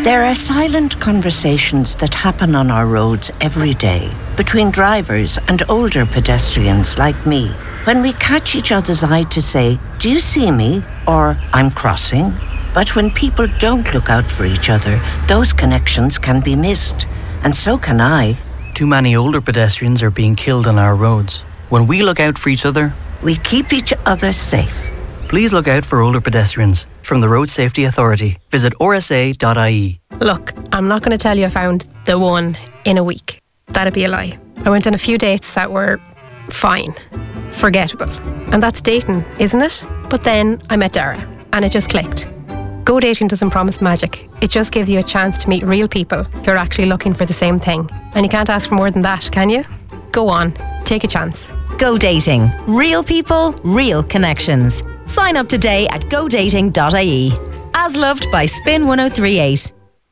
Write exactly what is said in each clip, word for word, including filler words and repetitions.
There are silent conversations that happen on our roads every day between drivers and older pedestrians like me. When we catch each other's eye to say, "Do you see me?" or "I'm crossing." But when people don't look out for each other, those connections can be missed. And so can I. Too many older pedestrians are being killed on our roads. When we look out for each other, we keep each other safe. Please look out for older pedestrians. From the Road Safety Authority. Visit r s a dot i e. Look, I'm not going to tell you I found the one in a week. That'd be a lie. I went on a few dates that were fine, forgettable. And that's dating, isn't it? But then I met Dara and it just clicked. Go dating doesn't promise magic. It just gives you a chance to meet real people who are actually looking for the same thing. And you can't ask for more than that, can you? Go on, take a chance. Go dating. Real people, real connections. Sign up today at go dating dot i e. As loved by Spin one oh three eight.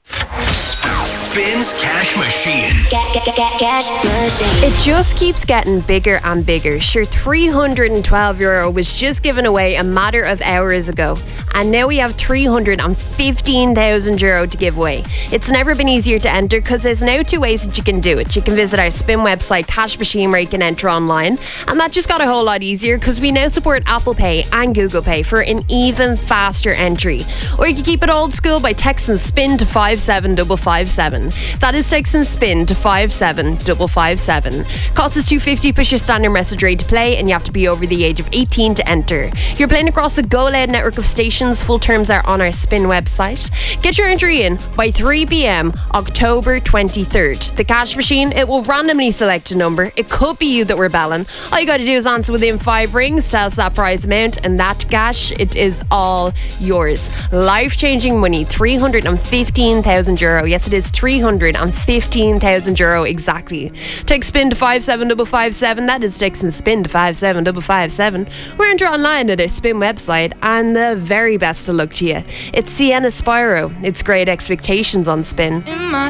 Spin's Cash Machine. Get, get, get, get cash machine. It just keeps getting bigger and bigger. Sure, three hundred twelve euro was just given away a matter of hours ago. And now we have three hundred fifteen thousand euro to give away. It's never been easier to enter because there's now two ways that you can do it. You can visit our Spin website, Cash Machine, where you can enter online. And that just got a whole lot easier because we now support Apple Pay and Google Pay for an even faster entry. Or you can keep it old school by texting SPIN to five seven five five seven. That is texting SPIN to five seven five five seven. Cost is two fifty plus your standard message rate to play, and you have to be over the age of eighteen to enter. You're playing across the Go Loud network of stations. Full terms are on our Spin website. Get your entry in by three p.m. October twenty-third. The Cash Machine, it will randomly select a number. It could be you that we're belling. All you got to do is answer within five rings, tell us that prize amount, and that cash, it is all yours. Life-changing money, three hundred fifteen thousand euro. Yes, it is three hundred fifteen thousand euro exactly. Text SPIN to five seven five five seven. That is texting SPIN to five seven five five seven. We're enter online at our Spin website, and the very best of luck to you. It's Sienna Spyro. It's Great Expectations on Spin. In my